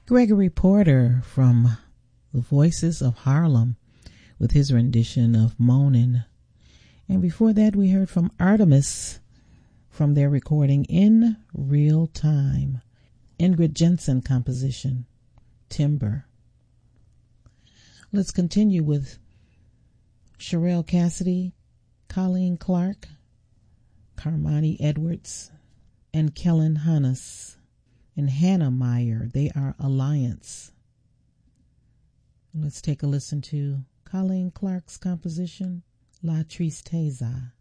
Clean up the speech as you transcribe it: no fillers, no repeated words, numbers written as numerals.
Gregory Porter from the Voices of Harlem with his rendition of Moanin'. And before that, we heard from Artemis from their recording In Real Time. Ingrid Jensen composition, Timber. Let's continue with Sherelle Cassidy, Colleen Clark, Carmani Edwards, and Kellen Hunnis, and Hannah Meyer. They are Alliance. Let's take a listen to Colleen Clark's composition, La Tristeza.